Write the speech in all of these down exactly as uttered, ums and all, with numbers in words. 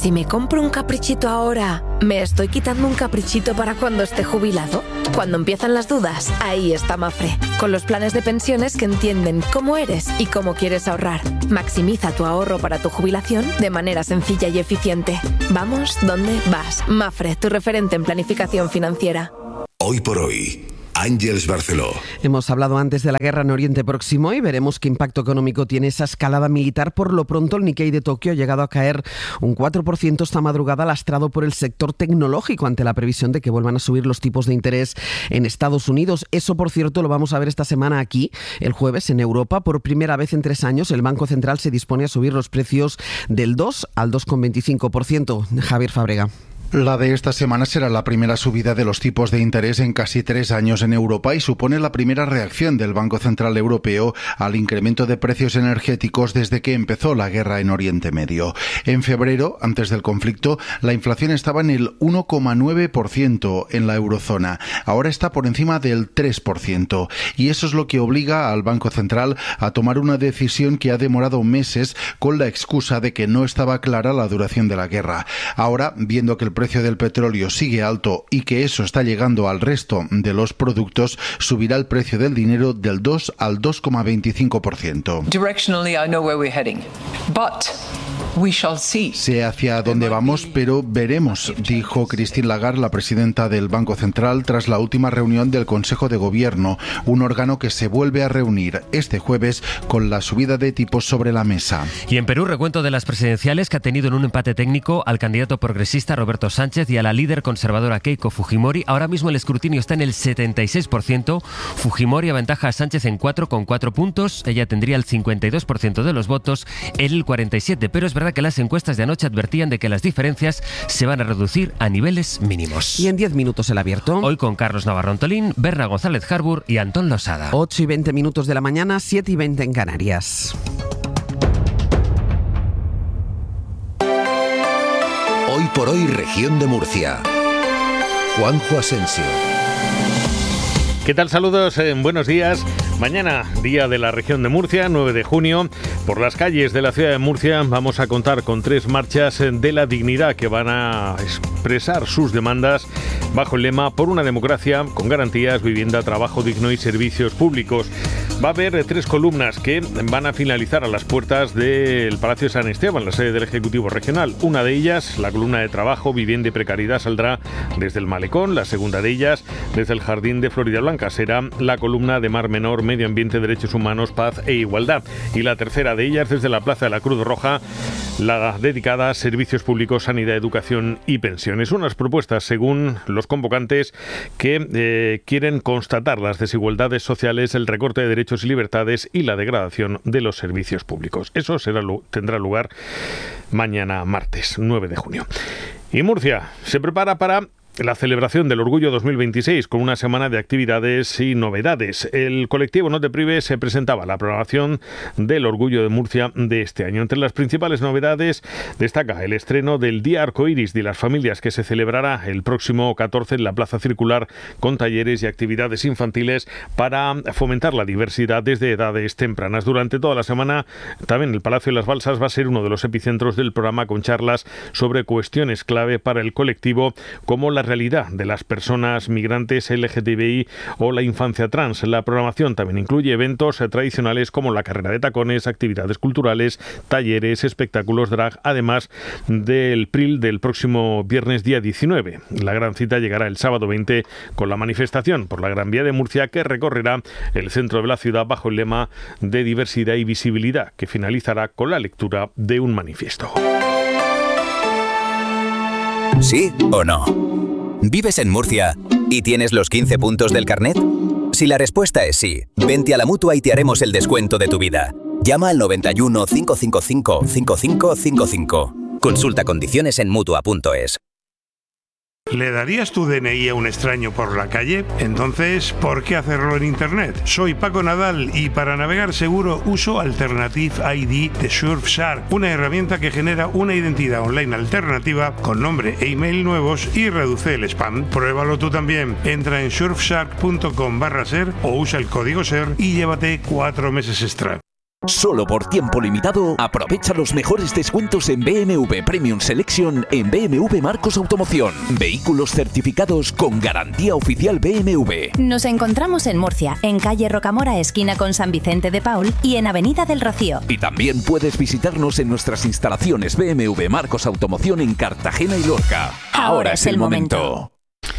Si me compro un caprichito ahora, ¿me estoy quitando un caprichito para cuando esté jubilado? Cuando empiezan las dudas, ahí está Mapfre, con los planes de pensiones que entienden cómo eres y cómo quieres ahorrar. Maximiza tu ahorro para tu jubilación de manera sencilla y eficiente. Vamos donde vas. Mapfre, tu referente en planificación financiera. Hoy por hoy, Ángeles Barceló. Hemos hablado antes de la guerra en Oriente Próximo y veremos qué impacto económico tiene esa escalada militar. Por lo pronto, el Nikkei de Tokio ha llegado a caer un cuatro por ciento esta madrugada, lastrado por el sector tecnológico ante la previsión de que vuelvan a subir los tipos de interés en Estados Unidos. Eso, por cierto, lo vamos a ver esta semana aquí, el jueves, en Europa. Por primera vez en tres años, el Banco Central se dispone a subir los precios del dos al dos coma veinticinco por ciento. Javier Fábrega. La de esta semana será la primera subida de los tipos de interés en casi tres años en Europa y supone la primera reacción del Banco Central Europeo al incremento de precios energéticos desde que empezó la guerra en Oriente Medio. En febrero, antes del conflicto, la inflación estaba en el uno coma nueve por ciento en la eurozona. Ahora está por encima del tres por ciento. Y eso es lo que obliga al Banco Central a tomar una decisión que ha demorado meses con la excusa de que no estaba clara la duración de la guerra. Ahora, viendo que el precio del petróleo sigue alto y que eso está llegando al resto de los productos, subirá el precio del dinero del dos al dos coma veinticinco por ciento. Directionally, I know where we're heading, but we shall see. Sé hacia dónde vamos, pero veremos, dijo Christine Lagarde, la presidenta del Banco Central, tras la última reunión del Consejo de Gobierno, un órgano que se vuelve a reunir este jueves con la subida de tipos sobre la mesa. Y en Perú, recuento de las presidenciales que ha tenido en un empate técnico al candidato progresista Roberto Sánchez y a la líder conservadora Keiko Fujimori. Ahora mismo el escrutinio está en el setenta y seis por ciento. Fujimori aventaja a Sánchez en cuatro coma cuatro puntos. Ella tendría el cincuenta y dos por ciento de los votos, él el cuarenta y siete por ciento. Pero es verdad que las encuestas de anoche advertían de que las diferencias se van a reducir a niveles mínimos. Y en diez minutos el abierto. Hoy con Carlos Navarro Antolín, Berna González Harbour y Antón Losada. ocho y veinte minutos de la mañana, siete y veinte en Canarias. Hoy por hoy, región de Murcia. Juanjo Asensio. ¿Qué tal? Saludos, eh, buenos días. Mañana, día de la región de Murcia, nueve de junio. Por las calles de la ciudad de Murcia vamos a contar con tres marchas de la dignidad que van a expresar sus demandas bajo el lema Por una democracia con garantías, vivienda, trabajo digno y servicios públicos. Va a haber tres columnas que van a finalizar a las puertas del Palacio de San Esteban, la sede del Ejecutivo Regional. Una de ellas, la columna de trabajo, vivienda y precariedad, saldrá desde el Malecón. La segunda de ellas, desde el Jardín de Florida Blanca, será la columna de Mar Menor, Medio Ambiente, Derechos Humanos, Paz e Igualdad. Y la tercera de ellas, desde la Plaza de la Cruz Roja, la dedicada a servicios públicos, sanidad, educación y pensiones. Unas propuestas, según los convocantes, que eh, quieren constatar las desigualdades sociales, el recorte de derechos y libertades y la degradación de los servicios públicos. Eso será, tendrá lugar mañana martes, nueve de junio. Y Murcia se prepara para la celebración del Orgullo dos mil veintiséis con una semana de actividades y novedades. El colectivo No Te Prives se presentaba la programación del Orgullo de Murcia de este año. Entre las principales novedades destaca el estreno del Día Arcoíris de las Familias, que se celebrará el próximo catorce en la Plaza Circular con talleres y actividades infantiles para fomentar la diversidad desde edades tempranas. Durante toda la semana también el Palacio de las Balsas va a ser uno de los epicentros del programa, con charlas sobre cuestiones clave para el colectivo como la realidad de las personas migrantes, L G T B I o la infancia trans. La programación también incluye eventos tradicionales como la carrera de tacones, actividades culturales, talleres, espectáculos drag, además del P R I L del próximo viernes día diecinueve. La gran cita llegará el sábado veinte con la manifestación por la Gran Vía de Murcia, que recorrerá el centro de la ciudad bajo el lema de diversidad y visibilidad, que finalizará con la lectura de un manifiesto. ¿Sí o no? ¿Vives en Murcia y tienes los quince puntos del carnet? Si la respuesta es sí, vente a la Mutua y te haremos el descuento de tu vida. Llama al noventa y uno, cinco cinco cinco, cinco cinco cinco cinco. Consulta condiciones en mutua punto es. ¿Le darías tu D N I a un extraño por la calle? Entonces, ¿por qué hacerlo en Internet? Soy Paco Nadal y para navegar seguro uso Alternative I D de Surfshark, una herramienta que genera una identidad online alternativa con nombre e email nuevos y reduce el spam. Pruébalo tú también. Entra en surfshark punto com barra ser o usa el código ser y llévate cuatro meses extra. Solo por tiempo limitado, aprovecha los mejores descuentos en B M W Premium Selection en B M W Marcos Automoción. Vehículos certificados con garantía oficial B M W. Nos encontramos en Murcia, en calle Rocamora, esquina con San Vicente de Paul, y en Avenida del Rocío. Y también puedes visitarnos en nuestras instalaciones B M W Marcos Automoción en Cartagena y Lorca. Ahora, Ahora es el momento. momento.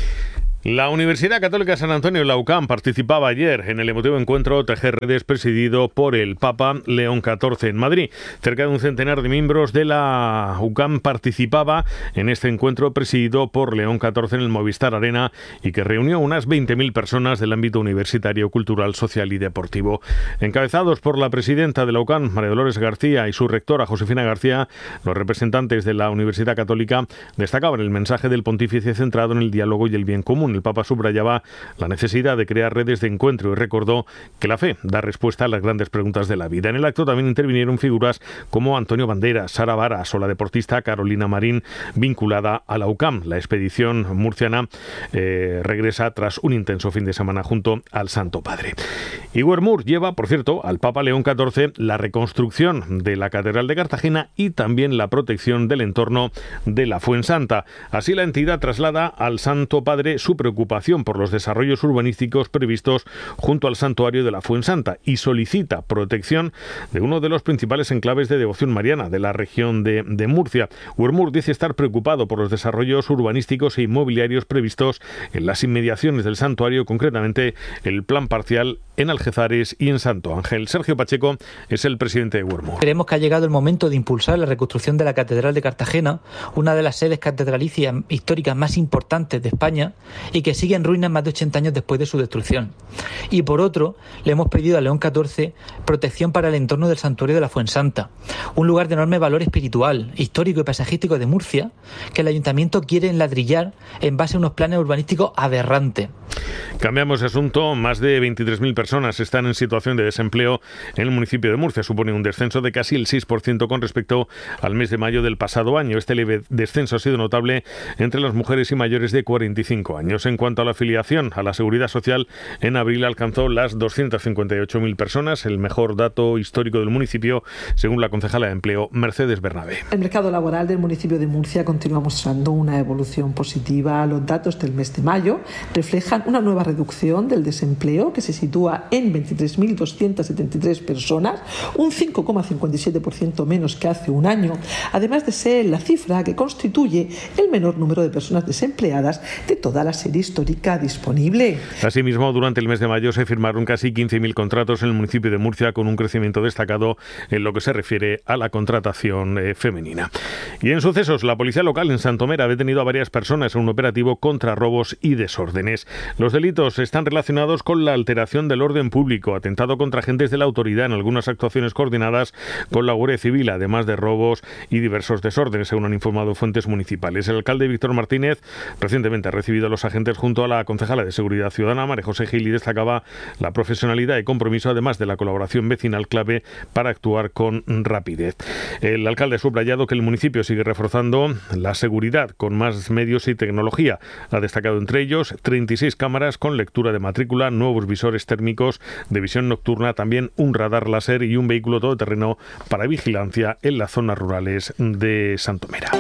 La Universidad Católica San Antonio, la U C A M, participaba ayer en el emotivo encuentro Tejer Redes presidido por el Papa León catorce en Madrid. Cerca de un centenar de miembros de la U C A M participaba en este encuentro presidido por León catorce en el Movistar Arena y que reunió unas veinte mil personas del ámbito universitario, cultural, social y deportivo. Encabezados por la presidenta de la U C A M, María Dolores García, y su rectora, Josefina García, los representantes de la Universidad Católica destacaban el mensaje del pontífice centrado en el diálogo y el bien común. El Papa subrayaba la necesidad de crear redes de encuentro y recordó que la fe da respuesta a las grandes preguntas de la vida. En el acto también intervinieron figuras como Antonio Banderas, Sara Varas o la deportista Carolina Marín, vinculada a la U C A M. La expedición murciana eh, regresa tras un intenso fin de semana junto al Santo Padre. Y Wermur lleva, por cierto, al Papa León catorce la reconstrucción de la Catedral de Cartagena y también la protección del entorno de la Fuensanta. Así la entidad traslada al Santo Padre su preocupación por los desarrollos urbanísticos previstos junto al santuario de la Fuensanta y solicita protección de uno de los principales enclaves de devoción mariana de la región de, de Murcia. Wermur dice estar preocupado por los desarrollos urbanísticos e inmobiliarios previstos en las inmediaciones del santuario, concretamente el plan parcial en Algezares y en Santo Ángel. Sergio Pacheco es el presidente de Wermur. Creemos que ha llegado el momento de impulsar la reconstrucción de la Catedral de Cartagena, una de las sedes catedralicias históricas más importantes de España y que sigue en ruinas más de ochenta años después de su destrucción. Y por otro, le hemos pedido a León catorce protección para el entorno del santuario de la Fuensanta, un lugar de enorme valor espiritual, histórico y paisajístico de Murcia, que el ayuntamiento quiere enladrillar en base a unos planes urbanísticos aberrantes. Cambiamos de asunto. Más de veintitrés mil personas están en situación de desempleo en el municipio de Murcia. Supone un descenso de casi el seis por ciento con respecto al mes de mayo del pasado año. Este leve descenso ha sido notable entre las mujeres y mayores de cuarenta y cinco años. En cuanto a la afiliación a la Seguridad Social, en abril alcanzó las doscientas cincuenta y ocho mil personas, el mejor dato histórico del municipio, según la concejala de Empleo, Mercedes Bernabé. El mercado laboral del municipio de Murcia continúa mostrando una evolución positiva. Los datos del mes de mayo reflejan una nueva reducción del desempleo que se sitúa en veintitrés mil doscientas setenta y tres personas, un cinco coma cincuenta y siete por ciento menos que hace un año, además de ser la cifra que constituye el menor número de personas desempleadas de toda la serie histórica disponible. Asimismo, durante el mes de mayo se firmaron casi quince mil contratos en el municipio de Murcia, con un crecimiento destacado en lo que se refiere a la contratación eh, femenina. Y en sucesos, la policía local en Santomera ha detenido a varias personas en un operativo contra robos y desórdenes. Los delitos están relacionados con la alteración del orden público, atentado contra agentes de la autoridad en algunas actuaciones coordinadas con la Guardia Civil, además de robos y diversos desórdenes, según han informado fuentes municipales. El alcalde Víctor Martínez recientemente ha recibido a los agentes junto a la concejala de Seguridad Ciudadana, María José Gil, y destacaba la profesionalidad y compromiso, además de la colaboración vecinal clave para actuar con rapidez. El alcalde ha subrayado que el municipio sigue reforzando la seguridad con más medios y tecnología. Ha destacado entre ellos treinta y seis cámaras con lectura de matrícula, nuevos visores térmicos de visión nocturna, también un radar láser y un vehículo todoterreno para vigilancia en las zonas rurales de Santomera.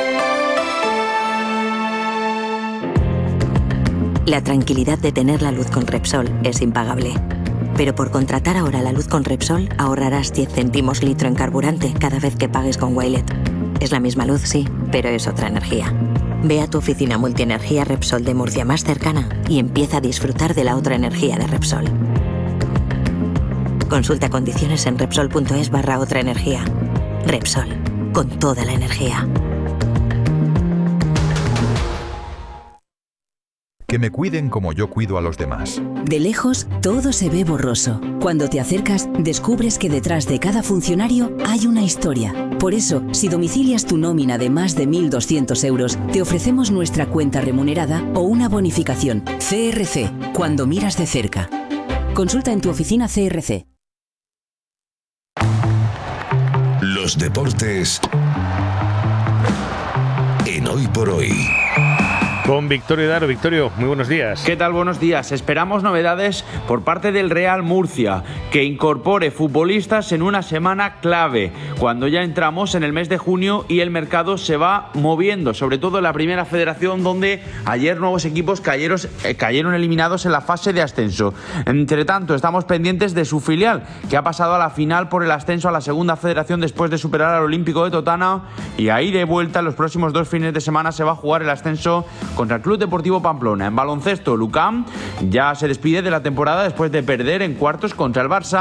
La tranquilidad de tener la luz con Repsol es impagable. Pero por contratar ahora la luz con Repsol ahorrarás diez céntimos litro en carburante cada vez que pagues con Wilet. Es la misma luz, sí, pero es otra energía. Ve a tu oficina multienergía Repsol de Murcia más cercana y empieza a disfrutar de la otra energía de Repsol. Consulta condiciones en Repsol.es barra otra energía. Repsol, con toda la energía. Que me cuiden como yo cuido a los demás. De lejos, todo se ve borroso. Cuando te acercas, descubres que detrás de cada funcionario hay una historia. Por eso, si domicilias tu nómina de más de mil doscientos euros, te ofrecemos nuestra cuenta remunerada o una bonificación. C R C, cuando miras de cerca. Consulta en tu oficina C R C. Los deportes en Hoy por Hoy. con Victorio Daro. Victorio, muy buenos días. ¿Qué tal? Buenos días. Esperamos novedades por parte del Real Murcia, que incorpore futbolistas en una semana clave, cuando ya entramos en el mes de junio y el mercado se va moviendo, sobre todo en la primera federación, donde ayer nuevos equipos cayeron, eh, cayeron eliminados en la fase de ascenso. Entre tanto, estamos pendientes de su filial, que ha pasado a la final por el ascenso a la segunda federación después de superar al Olímpico de Totana, y ahí de vuelta en los próximos dos fines de semana se va a jugar el ascenso contra el Club Deportivo Pamplona. En baloncesto, l'U C A M ya se despide de la temporada después de perder en cuartos contra el Barça.